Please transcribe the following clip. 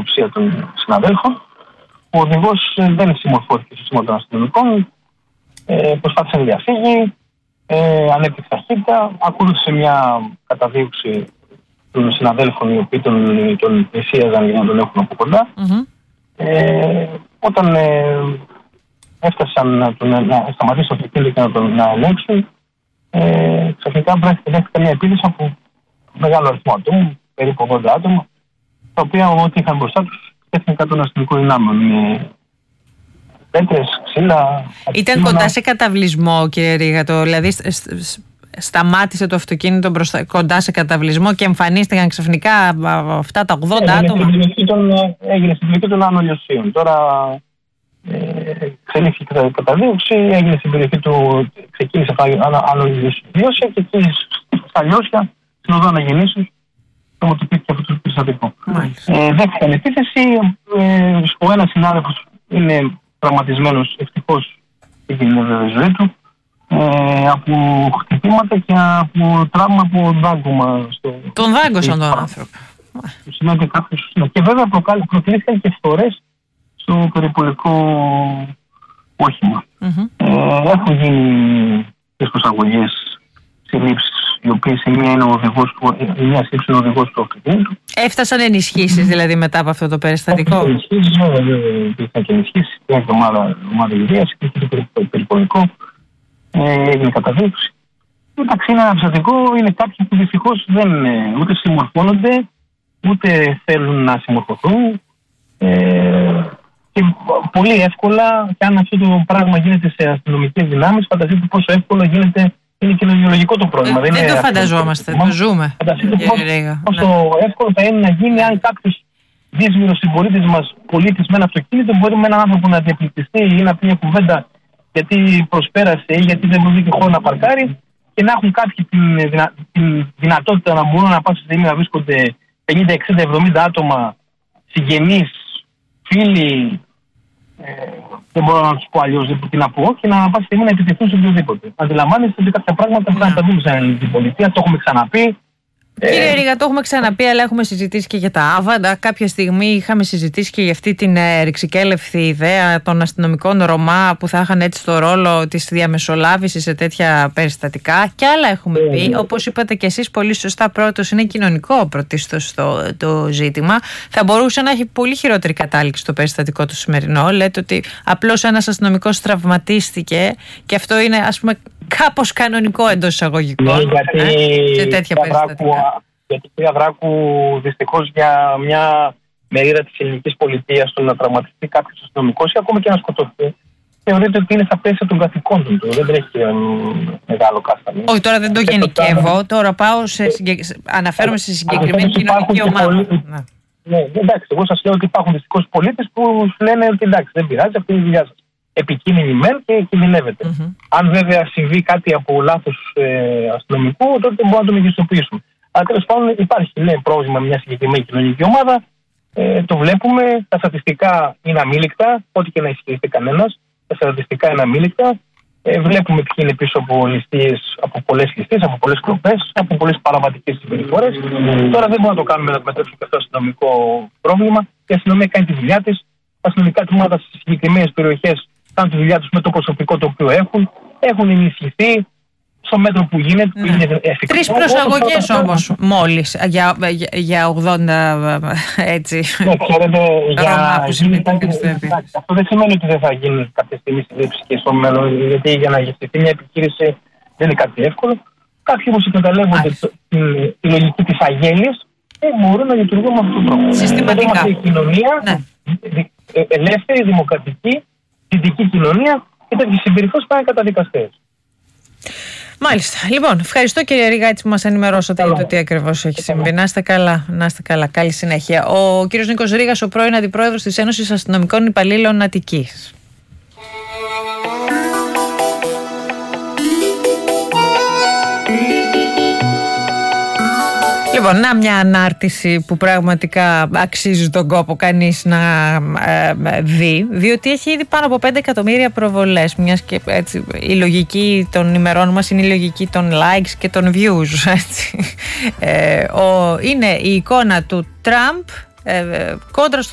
μεροληψία των συναδέλφων. Ο οδηγός δεν συμμορφώθηκε στο σήμα των αστυνομικών, προσπάθησε να διαφύγει, ανέπτυξε ταχύτητα, ακολούθησε μια καταδίωξη των συναδέλφων οι οποίοι τον πλησίαζαν για να τον έχουν από κοντά. Όταν έφτασαν να σταματήσει το αυτοκίνητο και να τον ελέγξουν, ξαφνικά βρέθηκε μια επίθεση από μεγάλο αριθμό ατόμων, περίπου 80 άτομα, τα οποία ό,τι είχαν μπροστά τους τέχνικα των αστυνομικών δυνάμεων. Πέτρες, ξύλα. Ήταν κοντά σε καταβλισμό, κύριε Ρήγατο, δηλαδή σταμάτησε το αυτοκίνητο κοντά σε καταβλισμό και εμφανίστηκαν ξαφνικά αυτά τα 80 άτομα. Έγινε στην περιοχή των Άνω Λιωσίων. Τώρα εξελίχθηκε η καταδίωξη, έγινε στην περιοχή του, ξεκίνησε Άνω Λιώσια και εκεί στα Λιώσια, στην οδό Αναγεννήσεως, πραγματοποιήθηκε αυτό το περιστατικό. Δέχτηκαν επίθεση. Ο ένας συνάδελφος είναι τραυματισμένος, ευτυχώς έγινε η ζωή του, από χτυπήματα και από τραύμα από δάγκωμα. Τον δάγκωσαν τον άνθρωπο. Και βέβαια προκλήθηκαν και φθορές στο περιπολικό όχημα. Έχουν γίνει τις προσαγωγές συλλήψεις, οι οποίες η μία είναι ο οδηγός του αυτοκίνητου. Έφτασαν ενισχύσεις δηλαδή μετά από αυτό το περιστατικό? Ενισχύσεις, υπήρχαν και ενισχύσεις. Υπήρχε ομάδα υγείας, υπήρχε το περιπολικό, έγινε καταδίωξη. Εντάξει, είναι ένα περιστατικό, είναι κάποιοι που δυστυχώς δεν ούτε συμμορφώνονται, ούτε θέλουν να συμμορφωθούν. Και πολύ εύκολα, και αν αυτό το πράγμα γίνεται σε αστυνομικές δυνάμεις, φανταστείτε πόσο εύκολο γίνεται. Είναι κοινωνιολογικό το πρόβλημα. Δεν το φανταζόμαστε, το ζούμε. Φανταστείτε πόσο εύκολο θα είναι να γίνει αν κάποιος δύσμηρος πολίτης με ένα αυτοκίνητο μπορεί με έναν άνθρωπο να διαπληκτιστεί ή να πει μια κουβέντα γιατί προσπέρασε ή γιατί δεν βρήκε χώρο να παρκάρει, και να έχουν κάποιοι την δυνατότητα να μπορούν να πάνε στη στιγμή να βρίσκονται 50, 60, 70 άτομα, συγγενείς, φίλοι. Δεν μπορώ να του πω αλλιώς τι να πω, και να πάση στιγμή να επιτεθούν σε οποιοδήποτε. Αντιλαμβάνεστε ότι κάποια πράγματα πρέπει να τα δούμε σαν ελληνική πολιτεία, το έχουμε ξαναπεί. Κύριε Ρήγα, το έχουμε ξαναπεί, αλλά έχουμε συζητήσει και για τα άβαντα. Κάποια στιγμή είχαμε συζητήσει και για αυτή την ρηξικέλευθη ιδέα των αστυνομικών Ρωμά που θα είχαν έτσι το ρόλο της διαμεσολάβησης σε τέτοια περιστατικά. Και άλλα έχουμε πει. Όπως είπατε και εσείς πολύ σωστά, πρώτος είναι κοινωνικό πρωτίστως το ζήτημα. Θα μπορούσε να έχει πολύ χειρότερη κατάληξη το περιστατικό του σημερινό. Λέτε ότι απλώς ένας αστυνομικός τραυματίστηκε και αυτό είναι, ας πούμε, κάπως κανονικό εντός εισαγωγικών. Σε τέτοια περιστατικά. Γιατί η κυρία Δράκου, δυστυχώς για μια μερίδα της ελληνικής πολιτείας, το να τραυματιστεί κάποιος αστυνομικός ή ακόμα και να σκοτωθεί, θεωρείται ότι είναι στα πλαίσια των καθηκόντων του. Δεν τρέχει μεγάλο κάστανο. Όχι, τώρα δεν το γενικεύω. Τώρα πάω αναφέρομαι σε συγκεκριμένη κοινωνική ομάδα. Ναι, εντάξει, εγώ σας λέω ότι υπάρχουν δυστυχώς πολίτες που σου λένε ότι εντάξει, δεν πειράζει, αυτή είναι η δουλειά σας. Επικίνδυνη μεν και κινδυνεύεται. Αν βέβαια συμβεί κάτι από λάθος αστυνομικού, τότε μπορούμε να το μεγιστοποιήσουμε. Αλλά τέλος πάντων υπάρχει πρόβλημα με μια συγκεκριμένη κοινωνική ομάδα. Το βλέπουμε. Τα στατιστικά είναι αμήλικτα, ό,τι και να ισχυριστεί κανένας. Τα στατιστικά είναι αμήλικτα. Βλέπουμε ποιοι είναι πίσω από ληστείες, από πολλές ληστείες, από πολλές κλοπές, από πολλές παραβατικές συμπεριφορές. Τώρα δεν μπορούμε να το κάνουμε να μετρέψουμε και αυτό το αστυνομικό πρόβλημα. Η αστυνομία κάνει τη δουλειά της. Τα αστυνομικά τμήματα στις συγκεκριμένες περιοχές κάνουν τη δουλειά τους με το προσωπικό το οποίο έχουν ενισχυθεί στο μέτρο που γίνεται. Που είναι εφικτό. 3 προσαγωγές όμως μόλις για 80 έτσι. Ναι, ξέρετε, αυτό δεν σημαίνει ότι δεν θα γίνει κάποια στιγμή συλλήψη και στο μέλλον, γιατί για να γευτεί μια επιχείρηση δεν είναι κάτι εύκολο. Κάποιοι όμως εκμεταλλεύονται τη λογική της αγέλης και μπορούν να λειτουργούν με αυτόν τον τρόπο. Συστηματικά. Είμαστε η κοινωνία ελεύθερη, δημοκρατική, δυτική κοινωνία, και τέτοιες συμπεριφορές πάνε καταδικαστές. Μάλιστα. Λοιπόν, ευχαριστώ κύριε Ρήγα, έτσι που μας ενημερώσατε για το τι ακριβώς έχει συμβεί. Να είστε καλά. Καλή συνέχεια. Ο κύριος Νίκος Ρήγας, ο πρώην Αντιπρόεδρος της Ένωσης Αστυνομικών Υπαλλήλων Αττικής. Λοιπόν, να μια ανάρτηση που πραγματικά αξίζει τον κόπο κανείς να δει, διότι έχει ήδη πάνω από 5 εκατομμύρια προβολές, μιας και έτσι η λογική των ημερών μας είναι η λογική των likes και των views, έτσι. Είναι η εικόνα του Τραμπ κόντρα στο